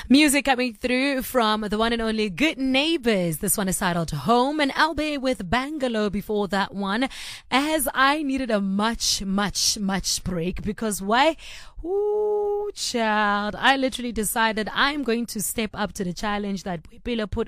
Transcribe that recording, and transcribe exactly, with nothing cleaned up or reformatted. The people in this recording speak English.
Music coming through from the one and only Good Neighbors. This one is titled Home, and Albay with Bangalore before that one, as I needed a much, much, much break because why? Ooh, child. I literally decided I'm going to step up to the challenge that Boipelo put